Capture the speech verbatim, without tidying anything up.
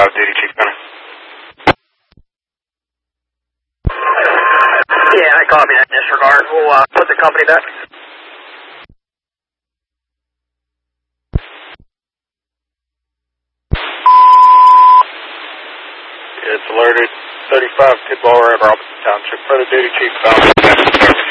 thirty-five, duty chief gunner. Yeah, I copy that in this regard. We'll uh, put the company back. It's alerted thirty-five, Tidball, Robinson Township. Further duty chief, found.